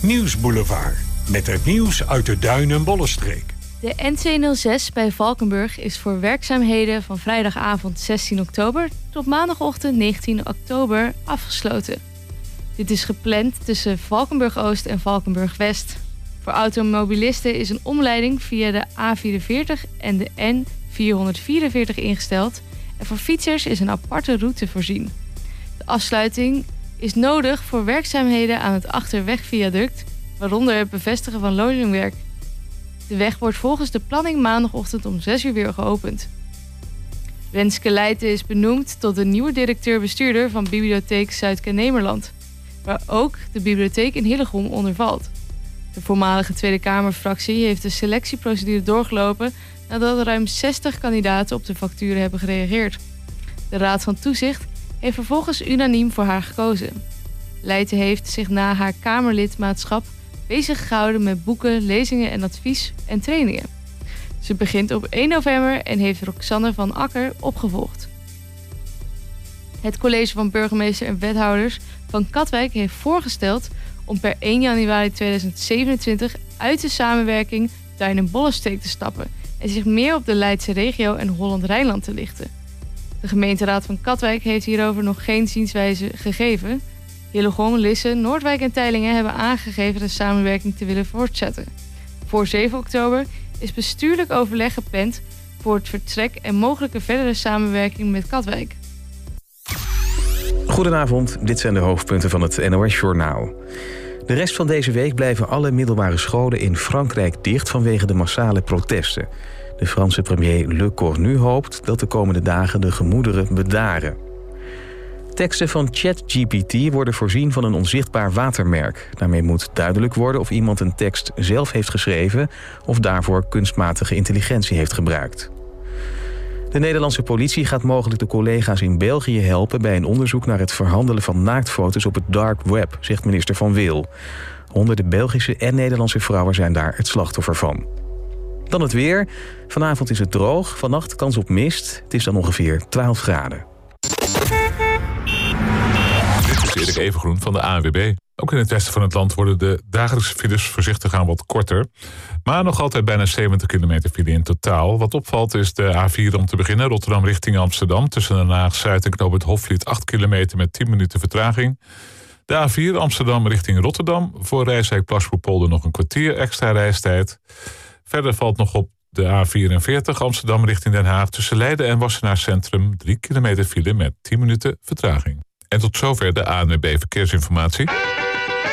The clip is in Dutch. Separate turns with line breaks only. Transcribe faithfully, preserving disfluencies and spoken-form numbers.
Nieuwsboulevard. Met het nieuws uit de Duin- en Bollenstreek.
De N tweehonderdzes bij Valkenburg is voor werkzaamheden van vrijdagavond zestien oktober tot maandagochtend negentien oktober afgesloten. Dit is gepland tussen Valkenburg-Oost en Valkenburg-West. Voor automobilisten is een omleiding via de A vierenveertig en de N vierhonderdvierenveertig ingesteld en voor fietsers is een aparte route voorzien. De afsluiting is nodig voor werkzaamheden aan het achterwegviaduct, waaronder het bevestigen van lozingwerk. De weg wordt volgens de planning maandagochtend om zes uur weer geopend. Renske Leijten is benoemd tot de nieuwe directeur-bestuurder van Bibliotheek Zuid-Kennemerland, waar ook de bibliotheek in Hillegom onder valt. De voormalige Tweede Kamerfractie heeft de selectieprocedure doorgelopen nadat ruim zestig kandidaten op de vacature hebben gereageerd. De Raad van Toezicht heeft vervolgens unaniem voor haar gekozen. Leijten heeft zich na haar Kamerlidmaatschap bezig gehouden met boeken, lezingen en advies en trainingen. Ze begint op één november en heeft Roxanne van Akker opgevolgd. Het college van burgemeester en wethouders van Katwijk heeft voorgesteld om per één januari tweeduizend zevenentwintig uit de samenwerking Duin- en Bollenstreek te stappen en zich meer op de Leidse regio en Holland-Rijnland te richten. De gemeenteraad van Katwijk heeft hierover nog geen zienswijze gegeven. Hillegom, Lisse, Noordwijk en Teylingen hebben aangegeven de samenwerking te willen voortzetten. Voor zeven oktober is bestuurlijk overleg gepland voor het vertrek en mogelijke verdere samenwerking met Katwijk.
Goedenavond, dit zijn de hoofdpunten van het N O S-journaal. De rest van deze week blijven alle middelbare scholen in Frankrijk dicht vanwege de massale protesten. De Franse premier Le Cornu hoopt dat de komende dagen de gemoederen bedaren. Teksten van ChatGPT worden voorzien van een onzichtbaar watermerk. Daarmee moet duidelijk worden of iemand een tekst zelf heeft geschreven of daarvoor kunstmatige intelligentie heeft gebruikt. De Nederlandse politie gaat mogelijk de collega's in België helpen bij een onderzoek naar het verhandelen van naaktfoto's op het dark web, zegt minister Van Wil. Honderden Belgische en Nederlandse vrouwen zijn daar het slachtoffer van. Dan het weer. Vanavond is het droog, vannacht kans op mist. Het is dan ongeveer twaalf graden.
Dit is Erik Evengroen van de A N W B. Ook in het westen van het land worden de dagelijkse files voorzichtig aan wat korter. Maar nog altijd bijna zeventig kilometer file in totaal. Wat opvalt is de A vier om te beginnen. Rotterdam richting Amsterdam. Tussen Den Haag Zuid en Knoop het Hofvliet acht kilometer met tien minuten vertraging. De A vier Amsterdam richting Rotterdam. Voor Rijswijk-Plasboepolder nog een kwartier extra reistijd. Verder valt nog op de A vierenveertig Amsterdam richting Den Haag. Tussen Leiden en Wassenaar Centrum drie kilometer file met tien minuten vertraging. En tot zover de A N W B Verkeersinformatie.